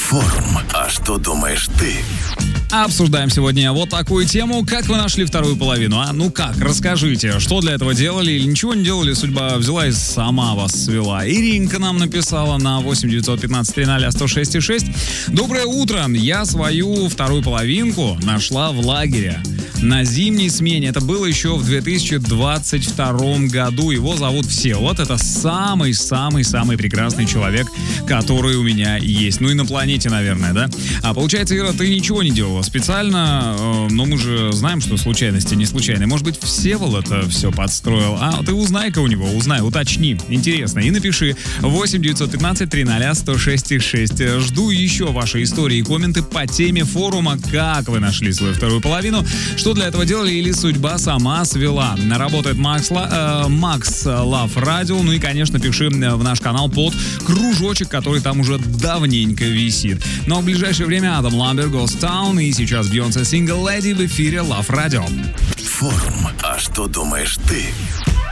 Форум. А что думаешь ты? Обсуждаем сегодня вот такую тему. Как вы нашли вторую половину, а? Ну как, расскажите, что для этого делали или ничего не делали, судьба взяла и сама вас свела. Иринка нам написала на 8 915 300 106 6. Доброе утро, я свою вторую половинку нашла в лагере на зимней смене. Это было еще в 2022 году. Его зовут Всеволод. Это самый-самый-самый прекрасный человек, который у меня есть. Ну и на планете, наверное, да? А получается, Ира, ты ничего не делала специально, но мы же знаем, что случайности не случайные. Может быть, Всеволод все подстроил. А ты узнай-ка у него, уточни. Интересно. И напиши 8 915 300 106 6. Жду еще ваши истории и комменты по теме форума. Как вы нашли свою вторую половину? Что для этого делали или судьба сама свела? Работает Макс Лав Радио. Ну и, конечно, пиши в наш канал под кружочек, который там уже давненько висит. Но в ближайшее время Адам Ламберт, Ghost Town, и сейчас Бейонсе сингл Lady в эфире Лав Радио. Форум. А что думаешь ты?